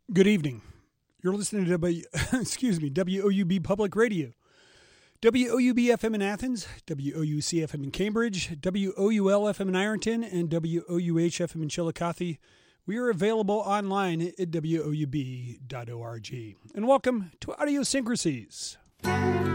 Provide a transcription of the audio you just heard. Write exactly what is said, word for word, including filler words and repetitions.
Good evening. You're listening to W, excuse me, W O U B Public Radio. W O U B F M in Athens, W O U C F M in Cambridge, W O U L F M in Ironton, and W O U H F M in Chillicothe. We are available online at W O U B dot org. And welcome to Idiosyncrasies.